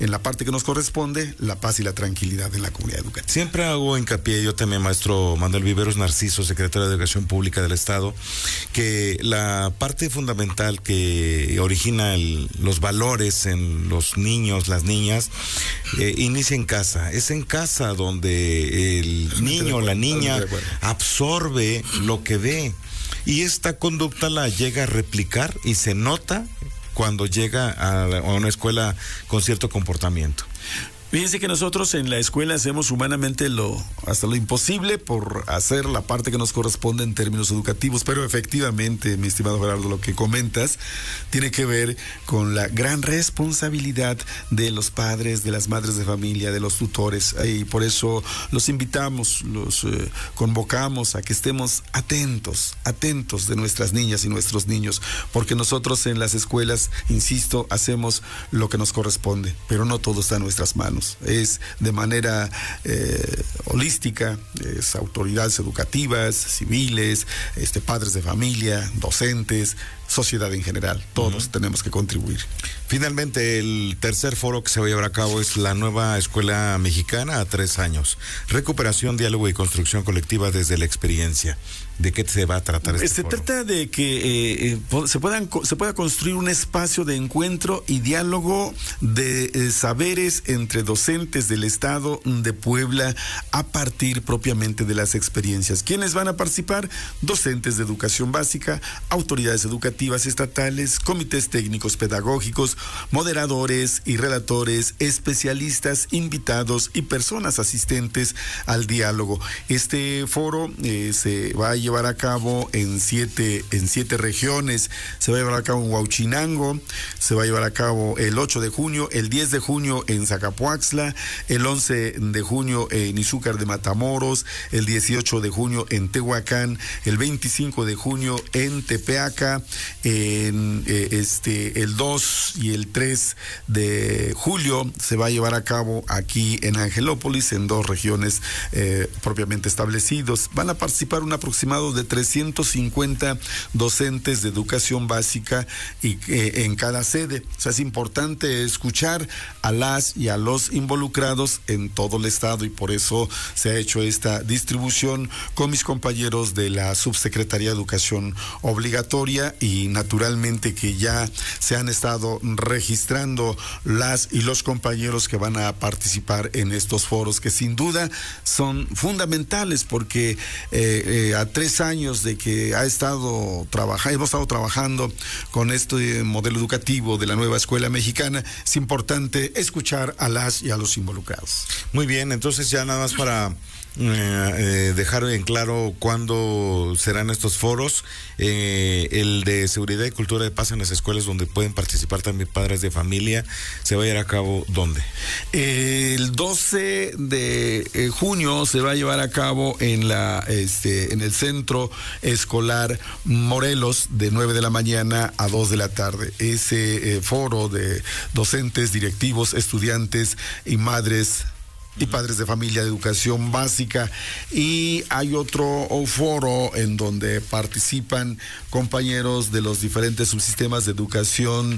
en la parte que nos corresponde, la paz y la tranquilidad en la comunidad educativa. Siempre hago hincapié, yo también, maestro Manuel Viveros Narciso, secretario de Educación Pública del Estado, que la parte fundamental que origina los valores en los niños, las niñas, inicia en casa. Es en casa donde el niño o la niña absorbe lo que ve, y esta conducta la llega a replicar y se nota cuando llega a una escuela con cierto comportamiento. Fíjense que nosotros en la escuela hacemos humanamente hasta lo imposible por hacer la parte que nos corresponde en términos educativos, pero efectivamente, mi estimado Gerardo, lo que comentas tiene que ver con la gran responsabilidad de los padres, de las madres de familia, de los tutores, y por eso los invitamos, los convocamos a que estemos atentos de nuestras niñas y nuestros niños, porque nosotros en las escuelas, insisto, hacemos lo que nos corresponde, pero no todo está en nuestras manos. Es de manera holística, es autoridades educativas, civiles, padres de familia, docentes, sociedad en general. Todos tenemos que contribuir. Finalmente, el tercer foro que se va a llevar a cabo es la nueva Escuela Mexicana a 3 años. Recuperación, diálogo y construcción colectiva desde la experiencia. ¿De qué se va a tratar este foro? Se trata de que se pueda construir un espacio de encuentro y diálogo de saberes entre docentes del Estado de Puebla a partir propiamente de las experiencias. ¿Quiénes van a participar? Docentes de educación básica, autoridades educativas estatales, comités técnicos pedagógicos, moderadores y relatores, especialistas, invitados y personas asistentes al diálogo. Este foro se va a llevar a cabo en siete regiones. Se va a llevar a cabo en Huauchinango, se va a llevar a cabo el 8 de junio, el 10 de junio en Zacapuaxtla, el 11 de junio en Izúcar de Matamoros, el 18 de junio en Tehuacán, el 25 de junio en Tepeaca, el 2 y el 3 de julio se va a llevar a cabo aquí en Angelópolis, en 2 regiones propiamente establecidos. Van a participar un aproximado de 350 docentes de educación básica en cada sede. O sea, es importante escuchar a las y a los involucrados en todo el estado, y por eso se ha hecho esta distribución con mis compañeros de la Subsecretaría de Educación Obligatoria, y naturalmente que ya se han estado registrando las y los compañeros que van a participar en estos foros, que sin duda son fundamentales, porque a 3 años de que hemos estado trabajando con este modelo educativo de la nueva Escuela Mexicana, es importante escuchar a las y a los involucrados. Muy bien, entonces ya nada más para dejar en claro cuándo serán estos foros. El de seguridad y cultura de paz en las escuelas, donde pueden participar también padres de familia, ¿se va a llevar a cabo dónde? El 12 de junio se va a llevar a cabo en el Centro Escolar Morelos, de 9 de la mañana a 2 de la tarde. Ese foro de docentes, directivos, estudiantes y madres y padres de familia de educación básica. Y hay otro foro en donde participan compañeros de los diferentes subsistemas de educación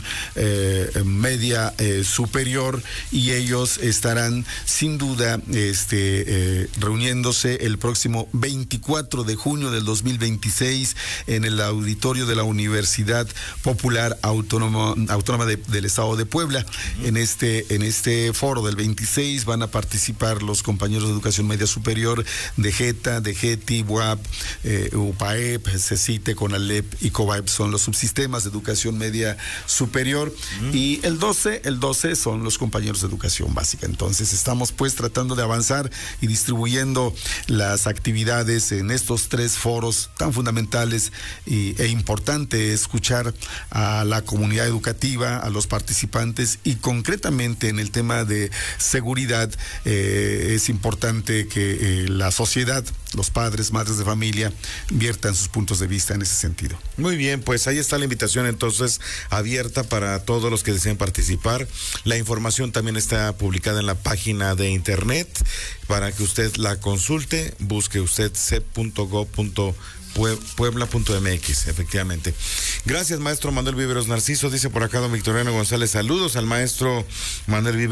media superior, y ellos estarán sin duda reuniéndose el próximo 24 de junio del 2026 en el auditorio de la Universidad Popular Autónoma del Estado de Puebla. En este foro del 26 van a participar los compañeros de educación media superior de GETA, de GETI, UAP, UPAEP, CECITE, CONALEP y COBAEP. Son los subsistemas de educación media superior. Y el 12 son los compañeros de educación básica. Entonces estamos pues tratando de avanzar y distribuyendo las actividades en estos 3 foros tan fundamentales e importante escuchar a la comunidad educativa, a los participantes, y concretamente en el tema de seguridad. Es importante que la sociedad, los padres, madres de familia, viertan sus puntos de vista en ese sentido. Muy bien, pues ahí está la invitación entonces abierta para todos los que deseen participar. La información también está publicada en la página de internet para que usted la consulte. Busque usted cep.gov.puebla.mx, efectivamente. Gracias, maestro Manuel Viveros Narciso. Dice por acá don Victoriano González, saludos al maestro Manuel Viveros.